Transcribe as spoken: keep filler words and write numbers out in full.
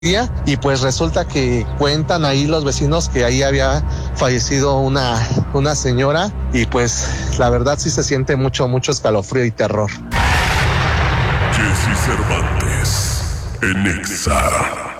y pues resulta que cuentan ahí los vecinos que ahí había fallecido una, una señora y pues la verdad sí se siente mucho, mucho escalofrío y terror. Jesse Cervantes en Exa.